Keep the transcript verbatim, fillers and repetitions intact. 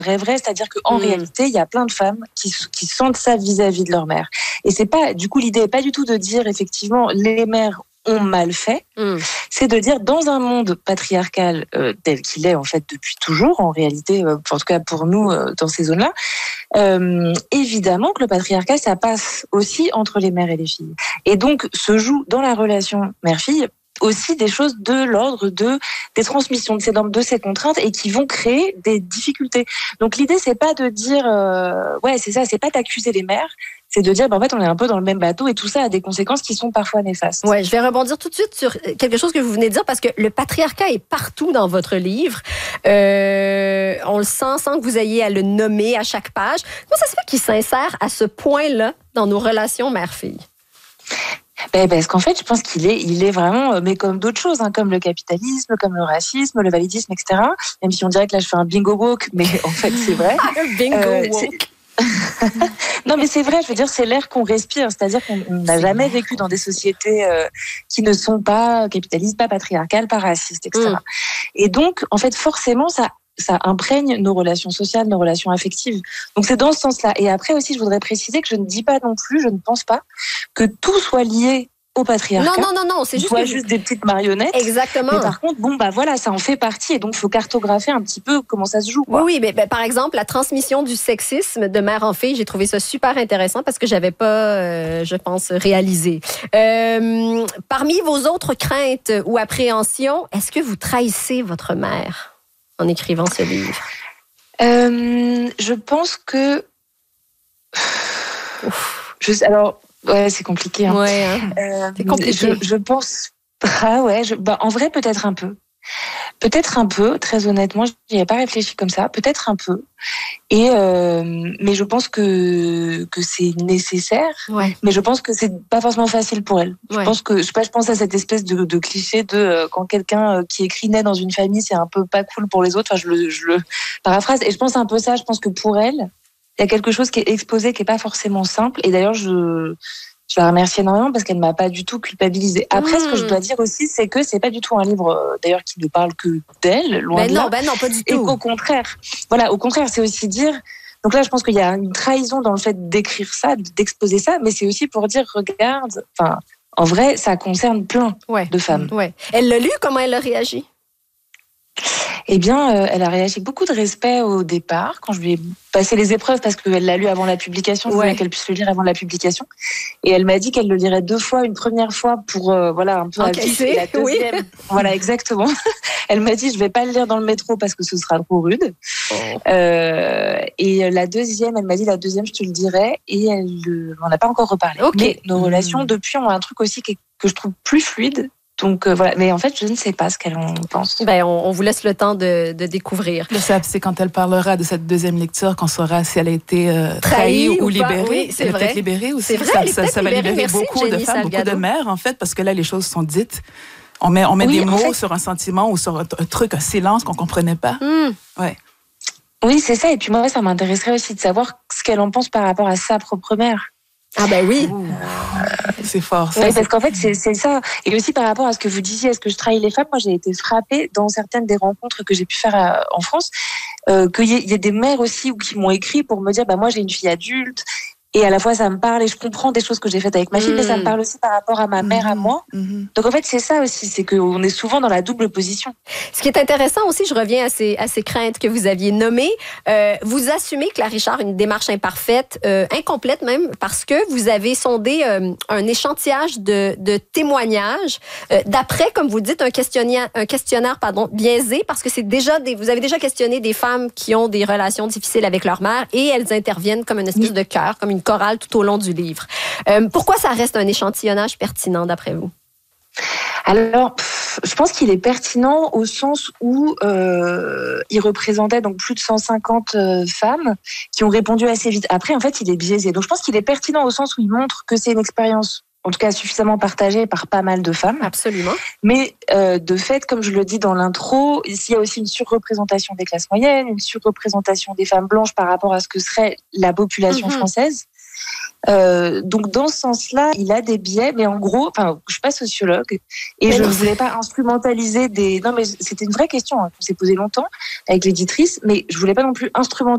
vrai, c'est-à-dire qu'en mmh. réalité, il y a plein de femmes qui, qui sentent ça vis-à-vis de leur mère. Et c'est pas, du coup, l'idée n'est pas du tout de dire, effectivement, les mères ont mal fait, mmh. c'est de dire, dans un monde patriarcal euh, tel qu'il est, en fait, depuis toujours, en réalité, euh, en tout cas pour nous, euh, dans ces zones-là, euh, évidemment que le patriarcat, ça passe aussi entre les mères et les filles. Et donc, se joue dans la relation mère-fille aussi des choses de l'ordre de des transmissions de ces normes, de ces contraintes, et qui vont créer des difficultés. Donc l'idée, c'est pas de dire euh, ouais, c'est ça, c'est pas d'accuser les mères, c'est de dire ben, en fait on est un peu dans le même bateau, et tout ça a des conséquences qui sont parfois néfastes. Ouais, je vais rebondir tout de suite sur quelque chose que vous venez de dire, parce que le patriarcat est partout dans votre livre. Euh, on le sent sans que vous ayez à le nommer à chaque page. Comment ça se fait qu'il s'insère à ce point-là dans nos relations mère-fille? Ben, parce qu'en fait, je pense qu'il est, il est vraiment, mais comme d'autres choses, hein, comme le capitalisme, comme le racisme, le validisme, et cetera. Même si on dirait que là, je fais un bingo woke, mais en fait, c'est vrai. bingo euh, woke. Non, mais c'est vrai, je veux dire, c'est l'air qu'on respire. C'est-à-dire qu'on n'a jamais vécu dans des sociétés euh, qui ne sont pas capitalistes, pas patriarcales, pas racistes, et cetera. Mm. Et donc, en fait, forcément, ça ça imprègne nos relations sociales, nos relations affectives. Donc c'est dans ce sens-là. Et après aussi, je voudrais préciser que je ne dis pas non plus, je ne pense pas que tout soit lié au patriarcat. Non, non, non, non, c'est juste, soit que... juste des petites marionnettes. Exactement. Mais par contre, bon, bah voilà, ça en fait partie, et donc il faut cartographier un petit peu comment ça se joue, quoi. Oui, oui, mais ben, par exemple, la transmission du sexisme de mère en fille, j'ai trouvé ça super intéressant parce que j'avais pas, euh, je pense, réalisé. Euh, parmi vos autres craintes ou appréhensions, est-ce que vous trahissez votre mère en écrivant ce livre? Euh, je pense que... Je... Alors, ouais, c'est compliqué. Hein. Ouais, hein. Euh, c'est compliqué. Je, je pense... Ah ouais, je... bah, en vrai, peut-être un peu. Peut-être un peu, très honnêtement, je n'y avais pas réfléchi comme ça. Peut-être un peu. Et euh, mais je pense que que c'est nécessaire. Ouais. Mais je pense que c'est pas forcément facile pour elle. Ouais. Je pense que je sais pas, je pense à cette espèce de, de cliché de euh, quand quelqu'un euh, qui écrit naît dans une famille, c'est un peu pas cool pour les autres. Enfin, je le je le paraphrase. Et je pense un peu ça. Je pense que pour elle, il y a quelque chose qui est exposé, qui est pas forcément simple. Et d'ailleurs, je Je la remercie énormément parce qu'elle ne m'a pas du tout culpabilisée. Après, mmh. ce que je dois dire aussi, c'est que c'est pas du tout un livre, d'ailleurs, qui ne parle que d'elle, loin ben de non, là. Ben non, pas du Et tout. qu'au contraire, voilà, au contraire, c'est aussi dire... Donc là, je pense qu'il y a une trahison dans le fait d'écrire ça, d'exposer ça, mais c'est aussi pour dire, regarde, enfin, en vrai, ça concerne plein ouais. de femmes. Ouais. Elle l'a lu, comment elle a réagi? Eh bien, euh, elle a réagi avec beaucoup de respect au départ, quand je lui ai passé les épreuves, parce qu'elle l'a lu avant la publication, je ouais. voulais qu'elle puisse le lire avant la publication. Et elle m'a dit qu'elle le lirait deux fois, une première fois pour, euh, voilà, un peu à vif, et la deuxième, oui. Voilà, exactement. Elle m'a dit, je vais pas le lire dans le métro parce que ce sera trop rude. Oh. Euh, et la deuxième, elle m'a dit, la deuxième, je te le dirai, et elle n'en a pas encore reparlé. Okay. Mais nos mmh. relations, depuis, ont un truc aussi que, que je trouve plus fluide. Donc euh, voilà, mais en fait, je ne sais pas ce qu'elle en pense. Ben, on, on vous laisse le temps de, de découvrir. C'est quand elle parlera de cette deuxième lecture qu'on saura si elle a été euh, trahie, trahie ou, ou libérée. Oui, c'est elle vrai. peut-être libérée aussi. Vrai, ça, ça, ça va libérer Merci, beaucoup Jenny de femmes, Salgado. beaucoup de mères, en fait, parce que là, les choses sont dites. On met, on met oui, des mots fait... sur un sentiment ou sur un, un truc, un silence qu'on ne comprenait pas. Mm. Ouais. Oui, c'est ça. Et puis moi, ça m'intéresserait aussi de savoir ce qu'elle en pense par rapport à sa propre mère. Ah ben oui. Euh, c'est fort. Ça, oui, c'est... parce qu'en fait, c'est, c'est ça. Et aussi par rapport à ce que vous disiez, est-ce que je trahis les femmes? Moi, j'ai été frappée dans certaines des rencontres que j'ai pu faire à, en France, euh, qu'il y ait, y ait des mères aussi qui m'ont écrit pour me dire, bah moi, j'ai une fille adulte. Et à la fois, ça me parle et je comprends des choses que j'ai faites avec ma fille, mmh. mais ça me parle aussi par rapport à ma mère, mmh. à moi. Mmh. Donc, en fait, c'est ça aussi, c'est qu'on est souvent dans la double position. Ce qui est intéressant aussi, je reviens à ces, à ces craintes que vous aviez nommées. Euh, vous assumez, Claire Richard, une démarche imparfaite, euh, incomplète même, parce que vous avez sondé euh, un échantillage de, de témoignages, euh, d'après, comme vous dites, un questionnaire, un questionnaire pardon, biaisé, parce que c'est déjà des, vous avez déjà questionné des femmes qui ont des relations difficiles avec leur mère et elles interviennent comme une espèce mmh. de cœur, comme une chorale tout au long du livre. Euh, pourquoi ça reste un échantillonnage pertinent d'après vous? Alors, pff, je pense qu'il est pertinent au sens où euh, il représentait donc plus de cent cinquante euh, femmes qui ont répondu assez vite. Après, en fait, il est biaisé. Donc, je pense qu'il est pertinent au sens où il montre que c'est une expérience, en tout cas suffisamment partagée par pas mal de femmes. Absolument. Mais euh, de fait, comme je le dis dans l'intro, il y a aussi une surreprésentation des classes moyennes, une surreprésentation des femmes blanches par rapport à ce que serait la population mm-hmm. française. Euh, donc dans ce sens-là, il a des biais, mais en gros, enfin, je suis pas sociologue et mais je ne voulais pas instrumentaliser des. Non, mais c'était une vraie question hein, qu'on s'est posée longtemps avec l'éditrice, mais je voulais pas non plus instrumentaliser